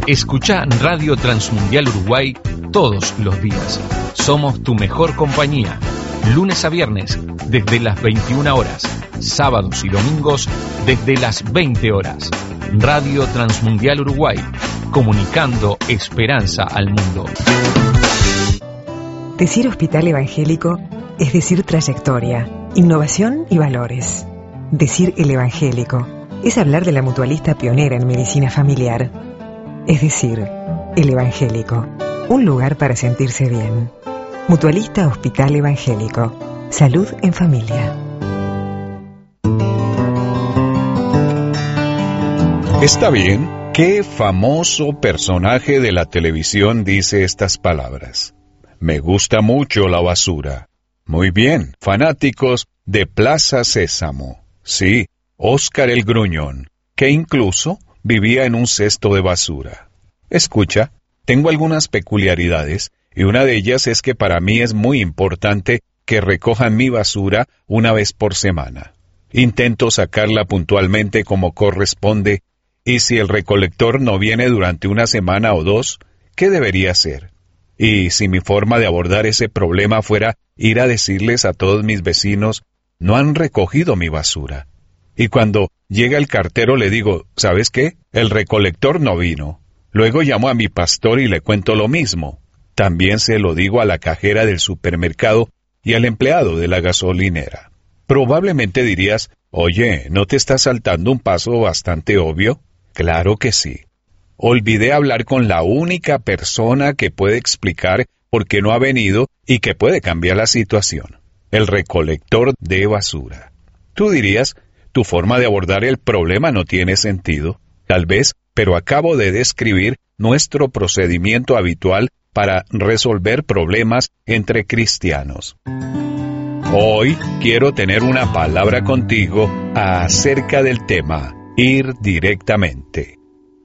Escucha Radio Transmundial Uruguay todos los días. Somos tu mejor compañía. Lunes a viernes desde las 21 horas. Sábados y domingos desde las 20 horas. Radio Transmundial Uruguay. Comunicando esperanza al mundo. Decir Hospital Evangélico es decir trayectoria, innovación y valores. Decir el Evangélico es hablar de la mutualista pionera en medicina familiar. Es decir, el Evangélico, un lugar para sentirse bien. Mutualista Hospital Evangélico. Salud en familia. Está bien. ¿Qué famoso personaje de la televisión dice estas palabras? Me gusta mucho la basura. Muy bien, fanáticos de Plaza Sésamo. Sí, Óscar el Gruñón, que incluso vivía en un cesto de basura. Escucha, tengo algunas peculiaridades, y una de ellas es que para mí es muy importante que recojan mi basura una vez por semana. Intento sacarla puntualmente como corresponde, y si el recolector no viene durante una semana o dos, ¿qué debería hacer? Y si mi forma de abordar ese problema fuera ir a decirles a todos mis vecinos, no han recogido mi basura. Y cuando llega el cartero le digo, ¿sabes qué? El recolector no vino. Luego llamo a mi pastor y le cuento lo mismo. También se lo digo a la cajera del supermercado y al empleado de la gasolinera. Probablemente dirías, oye, ¿no te estás saltando un paso bastante obvio? Claro que sí. Olvidé hablar con la única persona que puede explicar por qué no ha venido y que puede cambiar la situación. El recolector de basura. Tú dirías, tu forma de abordar el problema no tiene sentido. Tal vez, pero acabo de describir nuestro procedimiento habitual para resolver problemas entre cristianos. Hoy quiero tener una palabra contigo acerca del tema, ir directamente.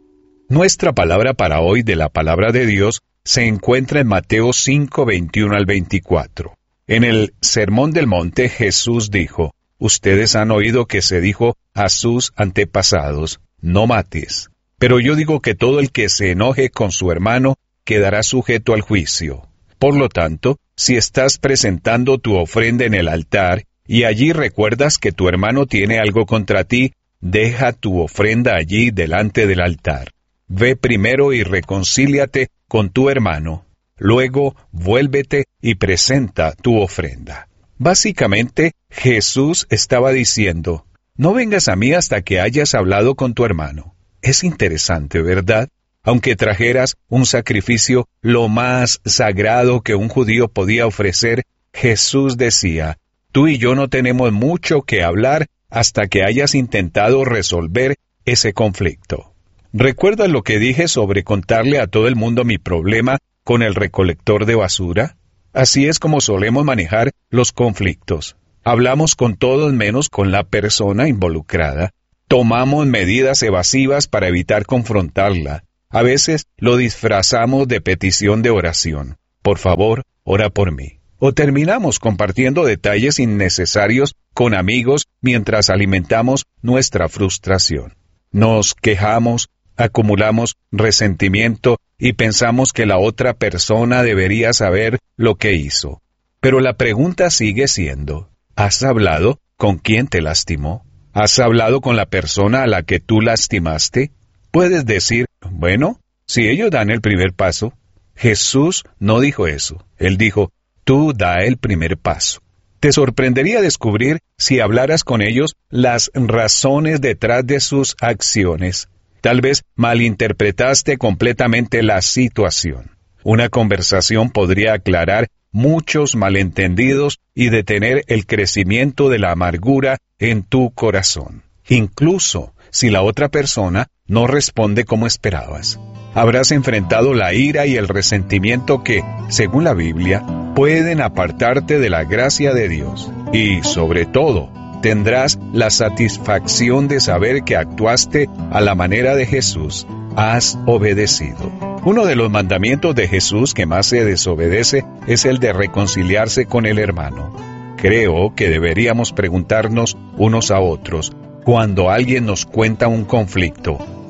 Nuestra palabra para hoy de la palabra de Dios se encuentra en Mateo 5, 21 al 24. En el Sermón del Monte Jesús dijo, ustedes han oído que se dijo a sus antepasados, no mates. Pero yo digo que todo el que se enoje con su hermano quedará sujeto al juicio. Por lo tanto, si estás presentando tu ofrenda en el altar y allí recuerdas que tu hermano tiene algo contra ti, deja tu ofrenda allí delante del altar. Ve primero y reconcíliate con tu hermano. Luego, vuélvete y presenta tu ofrenda. Básicamente, Jesús estaba diciendo, no vengas a mí hasta que hayas hablado con tu hermano. Es interesante, ¿verdad? Aunque trajeras un sacrificio lo más sagrado que un judío podía ofrecer, Jesús decía, tú y yo no tenemos mucho que hablar hasta que hayas intentado resolver ese conflicto. ¿Recuerdas lo que dije sobre contarle a todo el mundo mi problema con el recolector de basura? Así es como solemos manejar los conflictos. Hablamos con todos menos con la persona involucrada. Tomamos medidas evasivas para evitar confrontarla. A veces lo disfrazamos de petición de oración. Por favor, ora por mí. O terminamos compartiendo detalles innecesarios con amigos mientras alimentamos nuestra frustración. Nos quejamos, acumulamos resentimiento y pensamos que la otra persona debería saber lo que hizo. Pero la pregunta sigue siendo, ¿has hablado con quién te lastimó? ¿Has hablado con la persona a la que tú lastimaste? Puedes decir, bueno, si ellos dan el primer paso. Jesús no dijo eso. Él dijo, tú da el primer paso. Te sorprendería descubrir, si hablaras con ellos, las razones detrás de sus acciones. Tal vez malinterpretaste completamente la situación. Una conversación podría aclarar muchos malentendidos y detener el crecimiento de la amargura en tu corazón. Incluso si la otra persona no responde como esperabas. Habrás enfrentado la ira y el resentimiento que, según la Biblia, pueden apartarte de la gracia de Dios. Y, sobre todo, tendrás la satisfacción de saber que actuaste a la manera de Jesús. Has obedecido. Uno de los mandamientos de Jesús que más se desobedece es el de reconciliarse con el hermano. Creo que deberíamos preguntarnos unos a otros, cuando alguien nos cuenta un conflicto,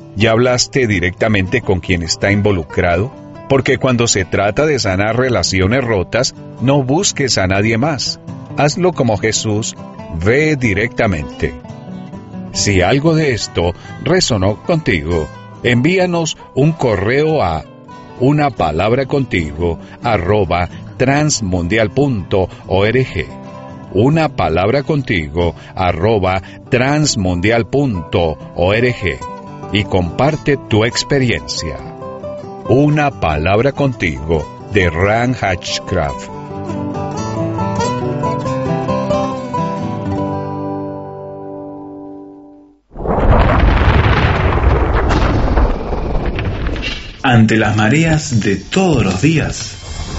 ¿Ya hablaste directamente con quien está involucrado? Porque cuando se trata de sanar relaciones rotas, no busques a nadie más. Hazlo como Jesús, ve directamente. Si algo de esto resonó contigo, envíanos un correo a unapalabracontigo@transmundial.org. unapalabracontigo@transmundial.org y comparte tu experiencia. Una palabra contigo, de Ran Hatchcraft. Ante las mareas de todos los días,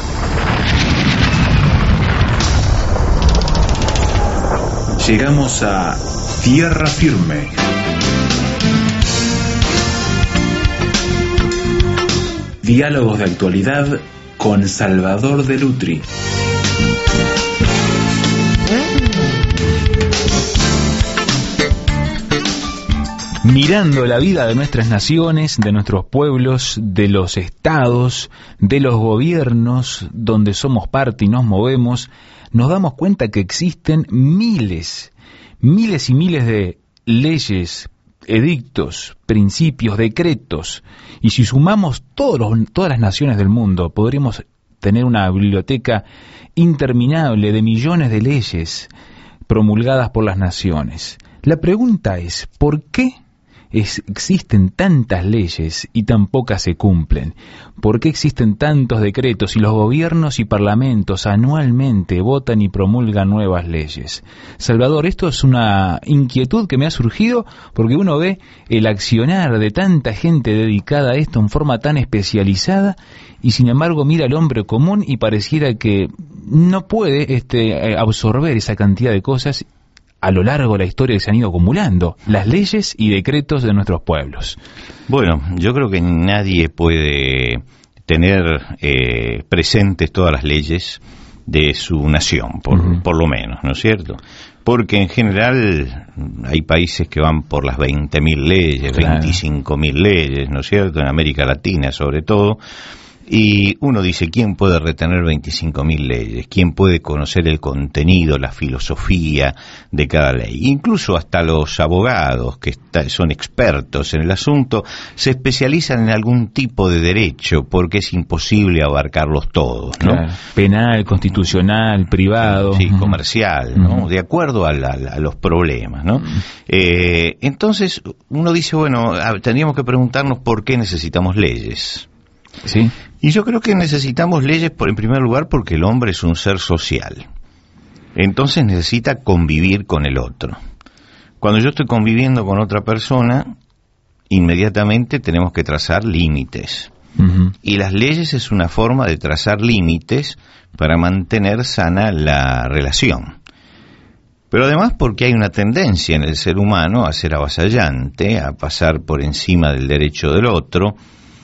llegamos a tierra firme. Diálogos de actualidad con Salvador de Lutri. Mirando la vida de nuestras naciones, de nuestros pueblos, de los estados, de los gobiernos donde somos parte y nos movemos, nos damos cuenta que existen miles y miles de leyes, edictos, principios, decretos, y si sumamos todas las naciones del mundo, podríamos tener una biblioteca interminable de millones de leyes promulgadas por las naciones. La pregunta es, ¿por qué existen tantas leyes y tan pocas se cumplen? ¿Por qué existen tantos decretos y los gobiernos y parlamentos anualmente votan y promulgan nuevas leyes? Salvador, esto es una inquietud que me ha surgido porque uno ve el accionar de tanta gente dedicada a esto en forma tan especializada y sin embargo mira al hombre común y pareciera que no puede absorber esa cantidad de cosas a lo largo de la historia que se han ido acumulando, las leyes y decretos de nuestros pueblos. Bueno, yo creo que nadie puede tener presentes todas las leyes de su nación, por lo menos, ¿no es cierto? Porque en general hay países que van por las 20.000 leyes, claro, 25.000 leyes, ¿no es cierto?, en América Latina sobre todo. Y uno dice, ¿quién puede retener 25.000 leyes? ¿Quién puede conocer el contenido, la filosofía de cada ley? Incluso hasta los abogados, que son expertos en el asunto, se especializan en algún tipo de derecho, porque es imposible abarcarlos todos, ¿no? Claro. Penal, constitucional, privado. Sí, comercial, ¿no? De acuerdo a los problemas, ¿no? Entonces, uno dice, bueno, tendríamos que preguntarnos por qué necesitamos leyes. Sí. Y yo creo que necesitamos leyes, en primer lugar, porque el hombre es un ser social. Entonces necesita convivir con el otro. Cuando yo estoy conviviendo con otra persona, inmediatamente tenemos que trazar límites. Uh-huh. Y las leyes es una forma de trazar límites para mantener sana la relación. Pero además porque hay una tendencia en el ser humano a ser avasallante, a pasar por encima del derecho del otro,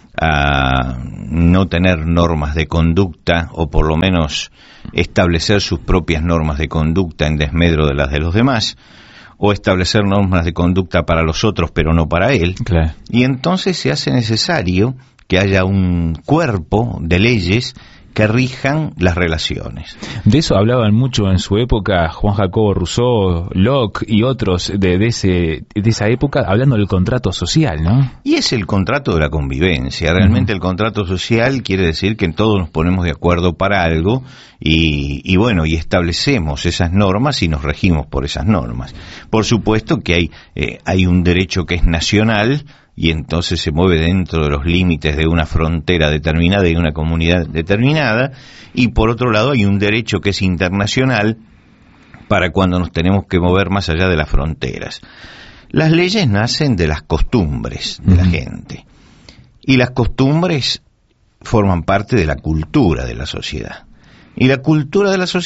a no tener normas de conducta, o por lo menos establecer sus propias normas de conducta en desmedro de las de los demás, o establecer normas de conducta para los otros pero no para él. Claro. Y entonces se hace necesario que haya un cuerpo de leyes que rijan las relaciones. De eso hablaban mucho en su época Juan Jacobo Rousseau, Locke y otros de esa época, hablando del contrato social, ¿no? Y es el contrato de la convivencia. Realmente el contrato social quiere decir que todos nos ponemos de acuerdo para algo y establecemos esas normas y nos regimos por esas normas. Por supuesto que hay un derecho que es nacional, y entonces se mueve dentro de los límites de una frontera determinada y de una comunidad determinada, y por otro lado hay un derecho que es internacional para cuando nos tenemos que mover más allá de las fronteras. Las leyes nacen de las costumbres de la gente, y las costumbres forman parte de la cultura de la sociedad. Y la cultura de la sociedad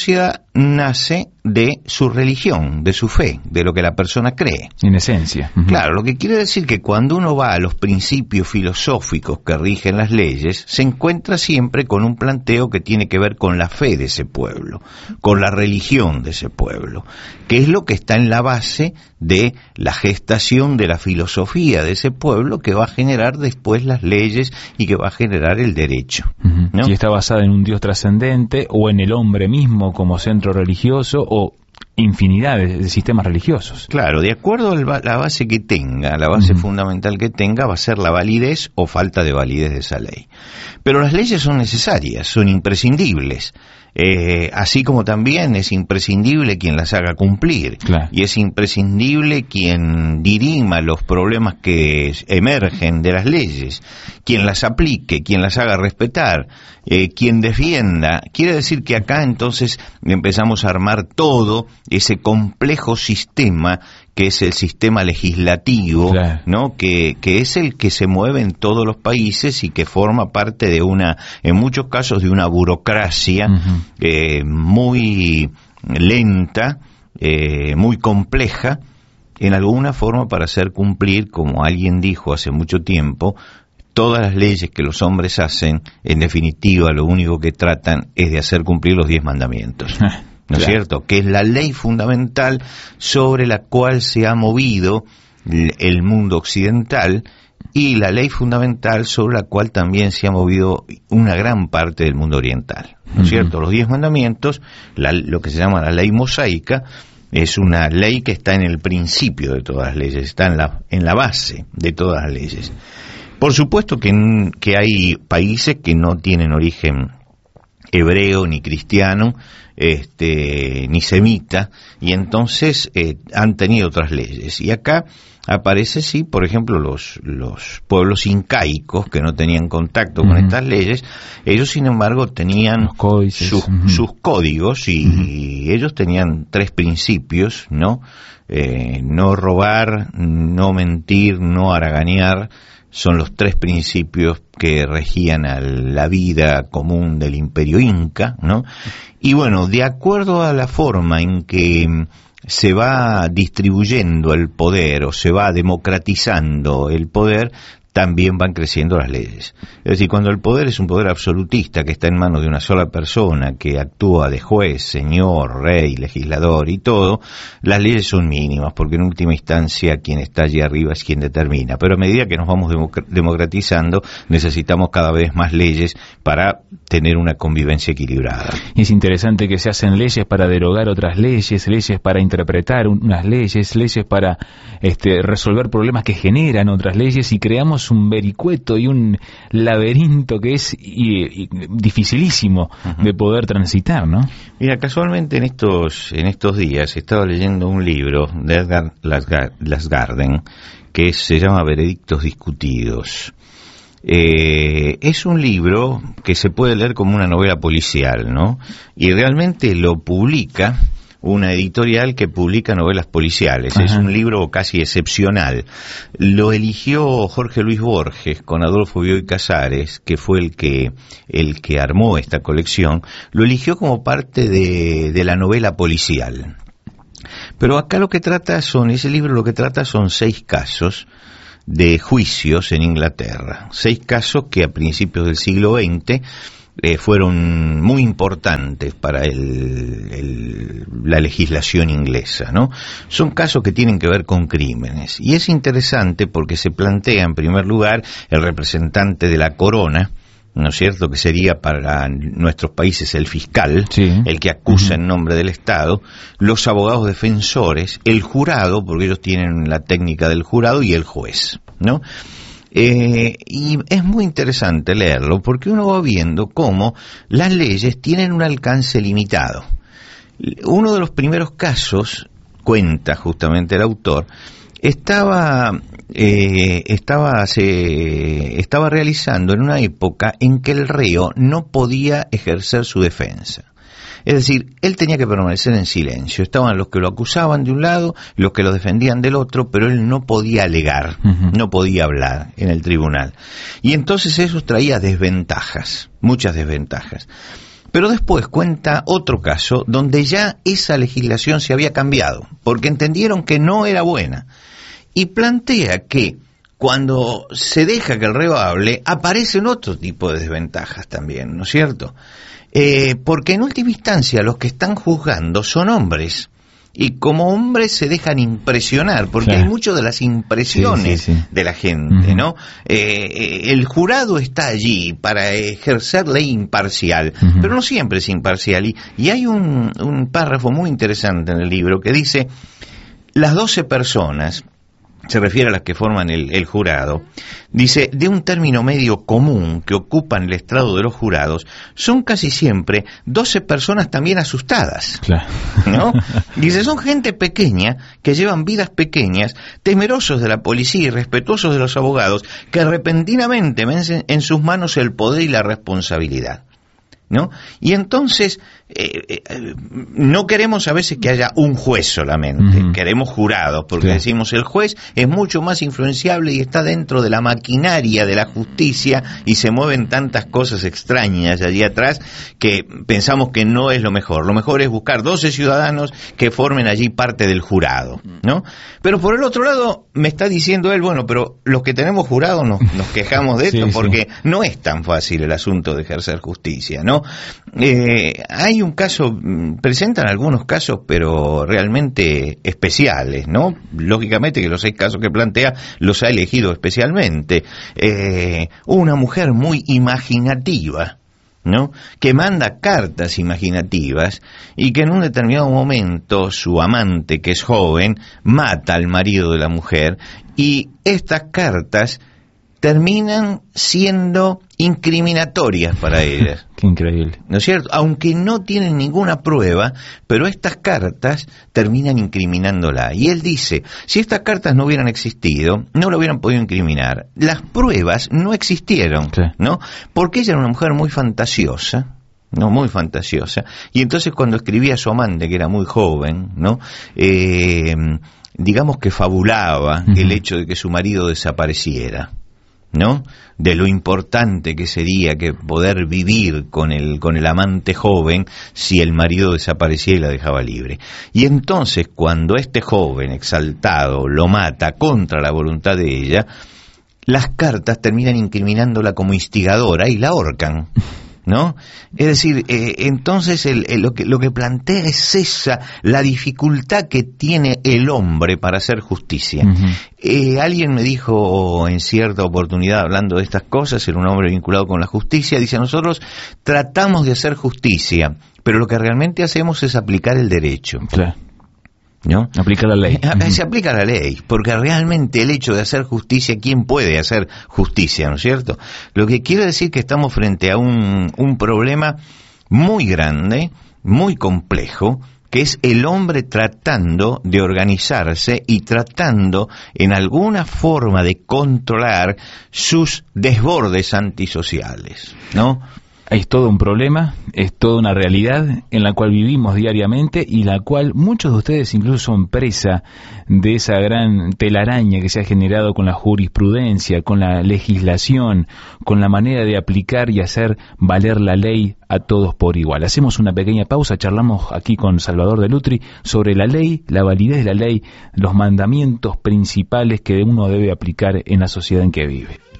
nace de su religión, de su fe, de lo que la persona cree. En esencia. Uh-huh. Claro, lo que quiere decir que cuando uno va a los principios filosóficos que rigen las leyes, se encuentra siempre con un planteo que tiene que ver con la fe de ese pueblo, con la religión de ese pueblo, que es lo que está en la base de la gestación de la filosofía de ese pueblo, que va a generar después las leyes y que va a generar el derecho. Uh-huh. ¿No? Si está basada en un Dios trascendente o en el hombre mismo como centro religioso o infinidad de sistemas religiosos. Claro, de acuerdo a la base que tenga, la base fundamental que tenga, va a ser la validez o falta de validez de esa ley. Pero las leyes son necesarias, son imprescindibles. Así como también es imprescindible quien las haga cumplir, claro. Y es imprescindible quien dirima los problemas que emergen de las leyes, quien las aplique, quien las haga respetar, quien defienda. Quiere decir que acá entonces empezamos a armar todo ese complejo sistema que es el sistema legislativo, claro. ¿No? Que es el que se mueve en todos los países y que forma parte de en muchos casos, de una burocracia muy lenta, muy compleja, en alguna forma para hacer cumplir, como alguien dijo hace mucho tiempo, todas las leyes que los hombres hacen, en definitiva, lo único que tratan es de hacer cumplir los 10 mandamientos. ¿No es cierto? Que es la ley fundamental sobre la cual se ha movido el mundo occidental y la ley fundamental sobre la cual también se ha movido una gran parte del mundo oriental. ¿No es cierto? Los 10 mandamientos, lo que se llama la ley mosaica, es una ley que está en el principio de todas las leyes, está en la base de todas las leyes. Por supuesto que hay países que no tienen origen hebreo ni cristiano, ni semita, y entonces han tenido otras leyes. Y acá aparece, sí, por ejemplo, los pueblos incaicos que no tenían contacto con estas leyes, ellos sin embargo tenían sus códigos y ellos tenían 3 principios, ¿no? No robar, no mentir, no haraganear. Son los 3 principios que regían a la vida común del imperio inca, ¿no? Y bueno, de acuerdo a la forma en que se va distribuyendo el poder o se va democratizando el poder, también van creciendo las leyes. Es decir, cuando el poder es un poder absolutista que está en manos de una sola persona, que actúa de juez, señor, rey, legislador y todo, las leyes son mínimas, porque en última instancia quien está allí arriba es quien determina. Pero a medida que nos vamos democratizando, necesitamos cada vez más leyes para tener una convivencia equilibrada. Y es interesante que se hacen leyes para derogar otras leyes, leyes para interpretar unas leyes, leyes para resolver problemas que generan otras leyes, y creamos un vericueto y un laberinto que es dificilísimo de poder transitar, ¿no? Mira, casualmente en estos días estaba leyendo un libro de Edgar Lasgarden que se llama Veredictos discutidos. Es un libro que se puede leer como una novela policial, ¿no? Y realmente lo publica una editorial que publica novelas policiales. Ajá. Es un libro casi excepcional. Lo eligió Jorge Luis Borges con Adolfo Bioy Casares, que fue el que armó esta colección. Lo eligió como parte de la novela policial. Pero acá ese libro lo que trata son 6 casos de juicios en Inglaterra. 6 casos que a principios del siglo XX fueron muy importantes para la legislación inglesa, ¿no? Son casos que tienen que ver con crímenes. Y es interesante porque se plantea, en primer lugar, el representante de la corona, ¿no es cierto?, que sería para nuestros países el fiscal, sí, el que acusa en nombre del Estado, los abogados defensores, el jurado, porque ellos tienen la técnica del jurado, y el juez, ¿no? Y es muy interesante leerlo porque uno va viendo cómo las leyes tienen un alcance limitado. Uno de los primeros casos, cuenta justamente el autor, estaba realizando en una época en que el reo no podía ejercer su defensa. Es decir, él tenía que permanecer en silencio. Estaban los que lo acusaban de un lado, los que lo defendían del otro, pero él no podía alegar, no podía hablar en el tribunal. Y entonces eso traía desventajas, muchas desventajas. Pero después cuenta otro caso donde ya esa legislación se había cambiado, porque entendieron que no era buena. Y plantea que cuando se deja que el reo hable, aparecen otro tipo de desventajas también, ¿no es cierto? Porque en última instancia los que están juzgando son hombres. Y como hombres se dejan impresionar, porque claro, hay mucho de las impresiones de la gente, ¿no? El jurado está allí para ejercer ley imparcial, pero no siempre es imparcial. Y hay un párrafo muy interesante en el libro que dice: las 12 personas, se refiere a las que forman el jurado, dice, de un término medio común que ocupan el estrado de los jurados, son casi siempre 12 personas también asustadas, claro, ¿no? Dice, son gente pequeña, que llevan vidas pequeñas, temerosos de la policía y respetuosos de los abogados, que repentinamente ven en sus manos el poder y la responsabilidad, ¿no? Y entonces no queremos a veces que haya un juez solamente, queremos jurados, porque decimos el juez es mucho más influenciable y está dentro de la maquinaria de la justicia y se mueven tantas cosas extrañas allí atrás que pensamos que no es lo mejor. Lo mejor es buscar 12 ciudadanos que formen allí parte del jurado, ¿no? Pero por el otro lado me está diciendo él, bueno, pero los que tenemos jurados nos quejamos de esto porque no es tan fácil el asunto de ejercer justicia, ¿no? Hay un caso, presentan algunos casos, pero realmente especiales, ¿no? Lógicamente que los 6 casos que plantea los ha elegido especialmente. Una mujer muy imaginativa, ¿no? Que manda cartas imaginativas y que en un determinado momento su amante, que es joven, mata al marido de la mujer y estas cartas terminan siendo incriminatorias para ellas. Qué increíble. ¿No es cierto? Aunque no tienen ninguna prueba, pero estas cartas terminan incriminándola. Y él dice, si estas cartas no hubieran existido, no lo hubieran podido incriminar. Las pruebas no existieron, ¿no? Porque ella era una mujer muy fantasiosa, ¿no? Muy fantasiosa. Y entonces cuando escribía a su amante, que era muy joven, ¿no? Digamos que fabulaba el hecho de que su marido desapareciera, ¿no? De lo importante que sería que poder vivir con el amante joven si el marido desaparecía y la dejaba libre. Y entonces cuando este joven exaltado lo mata contra la voluntad de ella, las cartas terminan incriminándola como instigadora y la ahorcan, ¿no? Es decir, entonces lo que plantea es esa, la dificultad que tiene el hombre para hacer justicia. Alguien me dijo en cierta oportunidad, hablando de estas cosas, era un hombre vinculado con la justicia, dice, nosotros tratamos de hacer justicia, pero lo que realmente hacemos es aplicar el derecho. Claro. ¿No? Aplica la ley. Se aplica la ley, porque realmente el hecho de hacer justicia, ¿quién puede hacer justicia, no es cierto? Lo que quiere decir que estamos frente a un problema muy grande, muy complejo, que es el hombre tratando de organizarse y tratando en alguna forma de controlar sus desbordes antisociales, ¿no? Es todo un problema, es toda una realidad en la cual vivimos diariamente y la cual muchos de ustedes incluso son presa de esa gran telaraña que se ha generado con la jurisprudencia, con la legislación, con la manera de aplicar y hacer valer la ley a todos por igual. Hacemos una pequeña pausa, charlamos aquí con Salvador de Lutri sobre la ley, la validez de la ley, los mandamientos principales que uno debe aplicar en la sociedad en que vive.